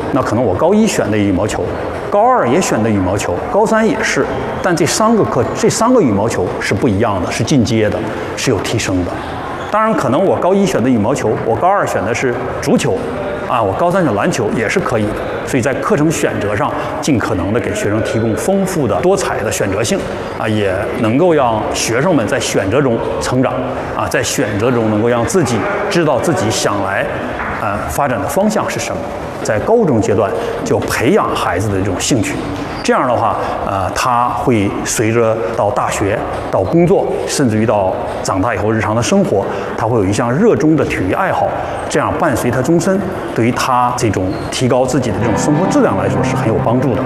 那可能我高一选的羽毛球，高二也选的羽毛球，高三也是，但这三个羽毛球是不一样的，是进阶的，是有提升的。当然，可能我高一选的羽毛球，我高二选的是足球，我高三选篮球也是可以的。所以在课程选择上，尽可能的给学生提供丰富的、多彩的选择性，也能够让学生们在选择中成长，在选择中能够让自己知道自己想来，发展的方向是什么。在高中阶段就培养孩子的这种兴趣，这样的话，他会随着到大学、到工作，甚至于到长大以后日常的生活，他会有一项热衷的体育爱好，这样伴随他终身，对于他这种提高自己的这种生活质量来说是很有帮助的。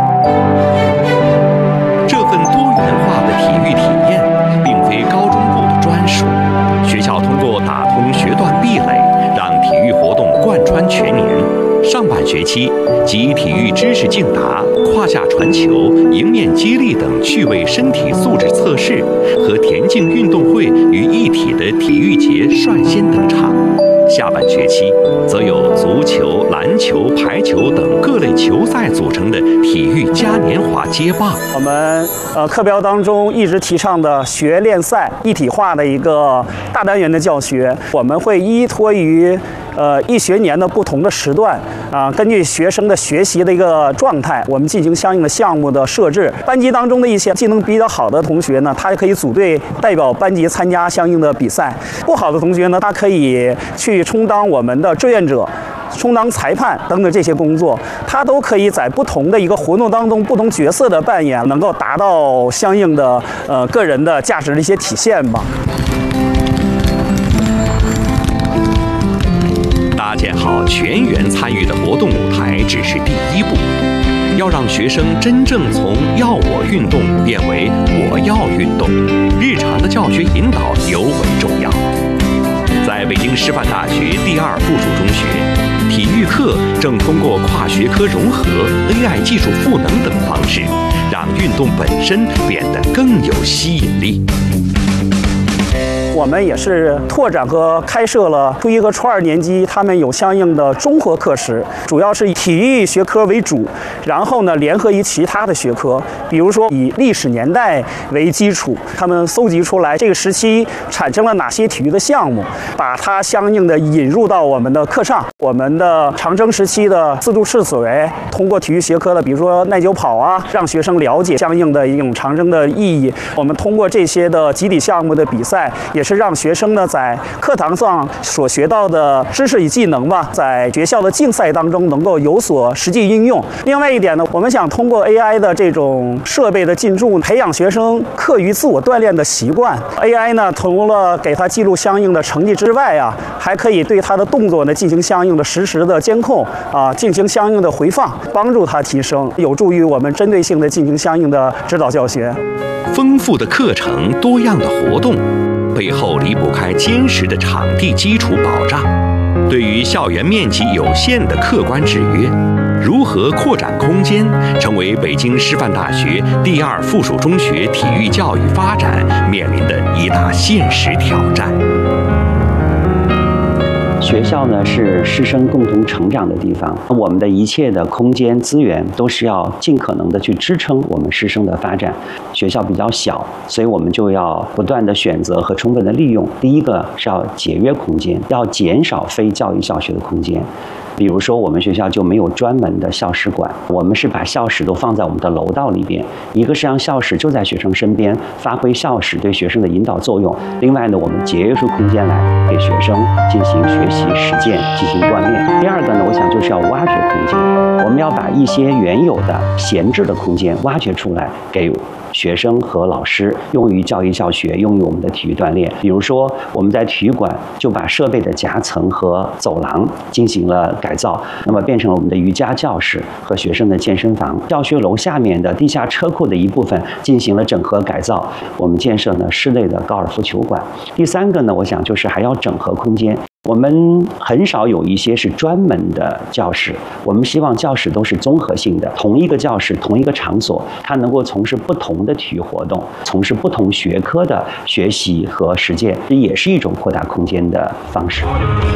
这份多元化的体育体验，并非高中部的专属。学校通过打通学段壁垒，让体育活动贯穿全年。上半学期，集体育知识竞答、胯下传球、迎面接力等趣味身体素质测试和田径运动会于一体的体育节率先登场。下半学期，则有足球、篮球、排球等各类球赛组成的体育嘉年华接棒。 我们课标当中一直提倡的学练赛一体化的一个大单元的教学，我们会依托于一学年的不同的时段根据学生的学习的一个状态，我们进行相应的项目的设置。班级当中的一些技能比较好的同学呢，他可以组队代表班级参加相应的比赛；不好的同学呢，他可以去充当我们的志愿者、充当裁判等等这些工作，他都可以在不同的一个活动当中不同角色的扮演，能够达到相应的个人的价值的一些体现吧。 搭建好全员参与的活动舞台只是第一步，要让学生真正从要我运动变为我要运动，日常的教学引导尤为重要。在北京师范大学第二附属中学，体育课正通过跨学科融合、AI 技术赋能等方式，让运动本身变得更有吸引力。 我们也是拓展和开设了初一和初二年级，他们有相应的综合课时，主要是以体育学科为主，然后呢联合于其他的学科，比如说以历史年代为基础，他们搜集出来这个时期产生了哪些体育的项目，把它相应的引入到我们的课上。我们的长征时期的自助式水，通过体育学科的，比如说耐久跑让学生了解相应的一种长征的意义。我们通过这些的集体项目的比赛，也是让学生呢在课堂上所学到的知识与技能在学校的竞赛当中能够有所实际应用。另外一点呢，我们想通过 AI 的这种设备的进驻，培养学生课余自我锻炼的习惯。AI 呢，除了给他记录相应的成绩之外还可以对他的动作呢进行相应的实时的监控进行相应的回放，帮助他提升，有助于我们针对性的进行相应的指导教学。 丰富的课程，多样的活动，背后离不开坚实的场地基础保障。对于校园面积有限的客观制约，如何扩展空间，成为北京师范大学第二附属中学体育教育发展面临的一大现实挑战。 学校呢是师生共同成长的地方，我们的一切的空间资源都是要尽可能的去支撑我们师生的发展。学校比较小，所以我们就要不断的选择和充分的利用。第一个是要节约空间，要减少非教育教学的空间。比如说我们学校就没有专门的校史馆，我们是把校史都放在我们的楼道里边，一个是让校史就在学生身边，发挥校史对学生的引导作用，另外呢我们节约出空间来给学生进行学习实践，进行锻炼。第二个呢，我想就是要挖掘空间，我们要把一些原有的闲置的空间挖掘出来，给学生和老师用于教育教学，用于我们的体育锻炼。比如说我们在体育馆就把设备的夹层和走廊进行了改造，那么变成了我们的瑜伽教室和学生的健身房。教学楼下面的地下车库的一部分进行了整合改造，我们建设呢室内的高尔夫球馆。第三个呢，我想就是还要整合空间。我们很少有一些是专门的教室，我们希望教室都是综合性的，同一个教室同一个场所，它能够从事不同的体育活动，从事不同学科的学习和实践，这也是一种扩大空间的方式。